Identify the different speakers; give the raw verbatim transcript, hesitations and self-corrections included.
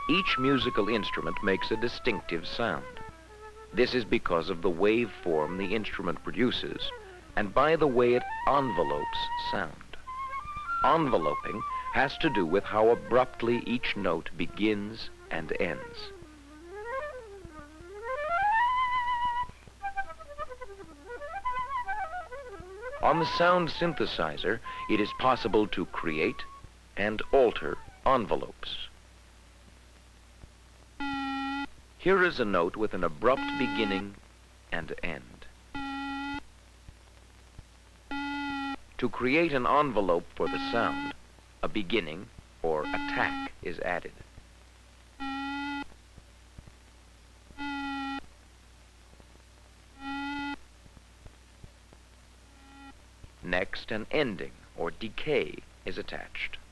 Speaker 1: Each musical instrument makes a distinctive sound. This is because of the waveform the instrument produces and by the way it envelopes sound. Enveloping has to do with how abruptly each note begins and ends. On the sound synthesizer, it is possible to create and alter envelopes. Here is a note with an abrupt beginning and end. To create an envelope for the sound, a beginning or attack is added. Next, an ending or decay is attached.